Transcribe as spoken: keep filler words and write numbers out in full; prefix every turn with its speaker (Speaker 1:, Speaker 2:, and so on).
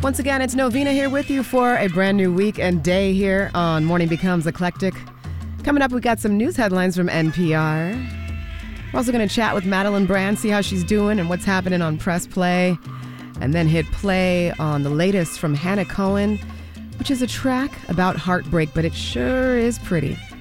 Speaker 1: Once again, it's Novena here with you for a brand new week and day here on Morning Becomes Eclectic. Coming up, we got some news headlines from N P R. We're also going to chat with Madeline Brand, see how she's doing and what's happening on Press Play. And then hit play on the latest from Hannah Cohen, which is a track about heartbreak, but it sure is pretty.